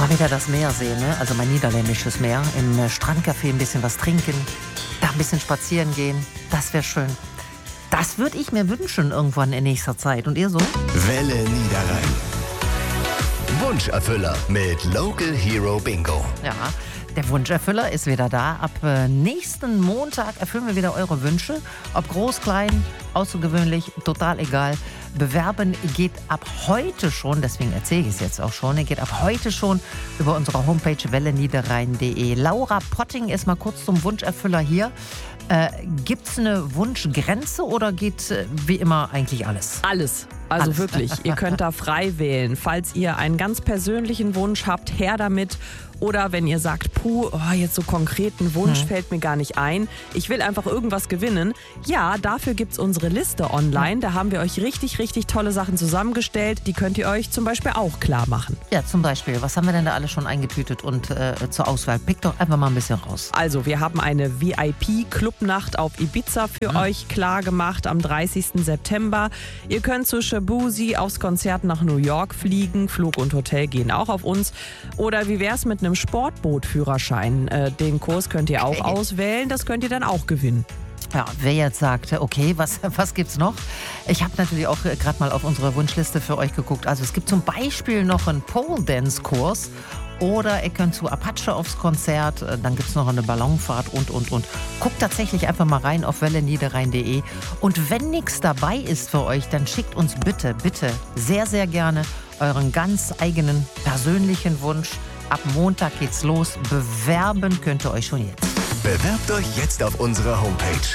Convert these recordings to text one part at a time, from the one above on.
Mal wieder das Meer sehen, ne? Also mein niederländisches Meer. Im Strandcafé ein bisschen was trinken, da ein bisschen spazieren gehen. Das wäre schön. Das würde ich mir wünschen irgendwann in nächster Zeit. Und ihr so? Welle Niederrhein. Wunscherfüller mit Local Hero Bingo. Ja, der Wunscherfüller ist wieder da. Ab nächsten Montag erfüllen wir wieder eure Wünsche. Ob groß, klein, außergewöhnlich, total egal. Bewerben geht ab heute schon, deswegen erzähle ich es jetzt auch schon, geht ab heute schon über unsere Homepage welleniederrhein.de. Laura Potting ist mal kurz zum Wunscherfüller hier. Gibt es eine Wunschgrenze oder geht wie immer eigentlich alles? Alles. Also wirklich, ihr könnt da frei wählen. Falls ihr einen ganz persönlichen Wunsch habt, her damit. Oder wenn ihr sagt, jetzt so konkreten Wunsch fällt mir gar nicht ein. Ich will einfach irgendwas gewinnen. Ja, dafür gibt's unsere Liste online. Da haben wir euch richtig, richtig tolle Sachen zusammengestellt. Die könnt ihr euch zum Beispiel auch klar machen. Ja, zum Beispiel. Was haben wir denn da alles schon eingetütet und zur Auswahl? Pickt doch einfach mal ein bisschen raus. Also, wir haben eine VIP-Clubnacht auf Ibiza für euch klar gemacht am 30. September. Ihr könnt zu Shabuzi aufs Konzert nach New York fliegen. Flug und Hotel gehen auch auf uns. Oder wie wär's mit einem Sportbootführerschein? Den Kurs könnt ihr auch auswählen. Das könnt ihr dann auch gewinnen. Ja, wer jetzt sagt, okay, was gibt's noch? Ich habe natürlich auch gerade mal auf unsere Wunschliste für euch geguckt. Also es gibt zum Beispiel noch einen Pole-Dance-Kurs. Oder ihr könnt zu Apache aufs Konzert, dann gibt es noch eine Ballonfahrt und. Guckt tatsächlich einfach mal rein auf welleniederrhein.de. Und wenn nichts dabei ist für euch, dann schickt uns bitte, sehr, sehr gerne euren ganz eigenen persönlichen Wunsch. Ab Montag geht's los. Bewerben könnt ihr euch schon jetzt. Bewerbt euch jetzt auf unserer Homepage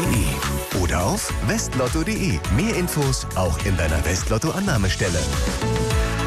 welleniederrhein.de oder auf westlotto.de. Mehr Infos auch in deiner Westlotto-Annahmestelle.